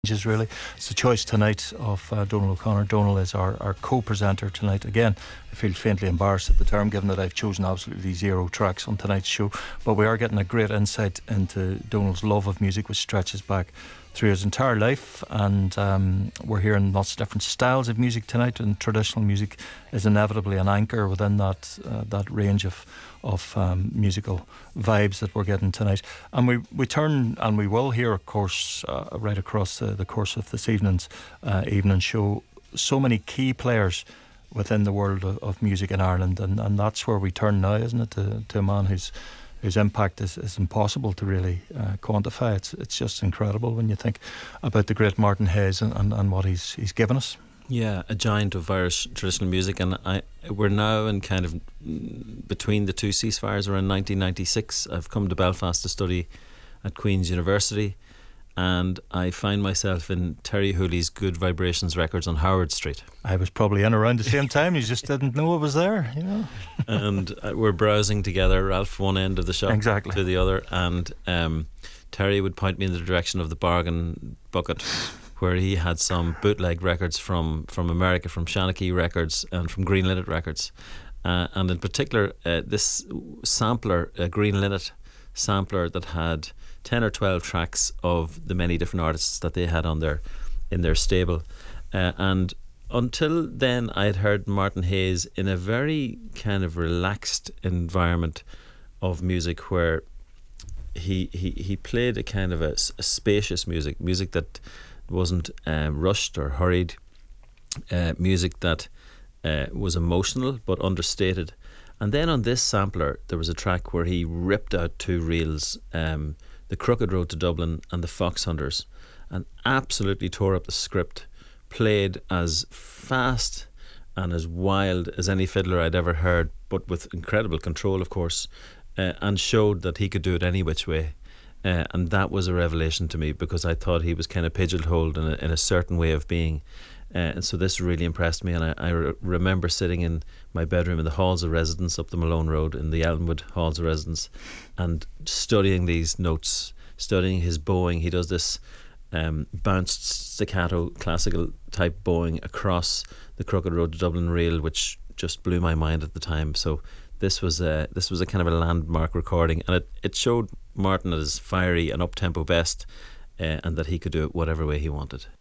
Changes really. It's the choice tonight of Donal O'Connor. Donal is our co-presenter tonight. Again, I feel faintly embarrassed at the term, given that I've chosen absolutely zero tracks on tonight's show. But we are getting a great insight into Donal's love of music, which stretches back through his entire life. And we're hearing lots of different styles of music tonight, and traditional music is inevitably an anchor within that range of musical vibes that we're getting tonight. And we turn, and we will hear, of course, right across the course of this evening's evening show, so many key players within the world of music in Ireland, and that's where we turn now, isn't it, to a man whose impact is impossible to really quantify. It's just incredible when you think about the great Martin Hayes and what he's given us. Yeah, a giant of Irish traditional music, and we're now in kind of between the two ceasefires around 1996. I've come to Belfast to study at Queen's University, and I find myself in Terry Hooley's Good Vibrations Records on Howard Street. I was probably in around the same time. You just didn't know it was there, you know. And we're browsing together, Ralph one end of the shop exactly to the other, and Terry would point me in the direction of the bargain bucket, where he had some bootleg records from America, from Shanachie Records and from Green Linnet Records. And in particular, this sampler, a Green Linnet sampler that had 10 or 12 tracks of the many different artists that they had in their stable. And until then, I had heard Martin Hayes in a very kind of relaxed environment of music, where he played a kind of a spacious music that wasn't rushed or hurried, music that was emotional but understated. And then on this sampler there was a track where he ripped out two reels, The Crooked Road to Dublin and The Fox Hunters, and absolutely tore up the script, played as fast and as wild as any fiddler I'd ever heard, but with incredible control, of course, and showed that he could do it any which way. And that was a revelation to me, because I thought he was kind of pigeonholed in a certain way of being. And so this really impressed me, and I remember sitting in my bedroom in the halls of residence up the Malone Road, in the Elmwood halls of residence, and studying these notes, studying his bowing. He does this bounced staccato classical type bowing across the Crooked Road to Dublin reel, which just blew my mind at the time. So this was a kind of a landmark recording, and it showed Martin at his fiery and up-tempo best, and that he could do it whatever way he wanted.